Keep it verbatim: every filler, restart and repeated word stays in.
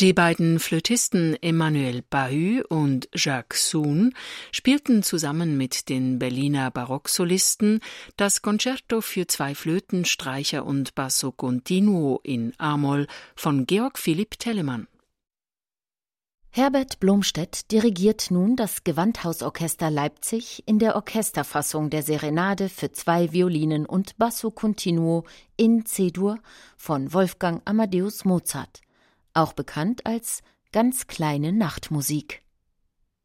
Die beiden Flötisten Emmanuel Bahut und Jacques Soun spielten zusammen mit den Berliner Barocksolisten das Concerto für zwei Flöten, Streicher und Basso Continuo in A-Moll von Georg Philipp Telemann. Herbert Blomstedt dirigiert nun das Gewandhausorchester Leipzig in der Orchesterfassung der Serenade für zwei Violinen und Basso Continuo in C-Dur von Wolfgang Amadeus Mozart, auch bekannt als Ganz kleine Nachtmusik.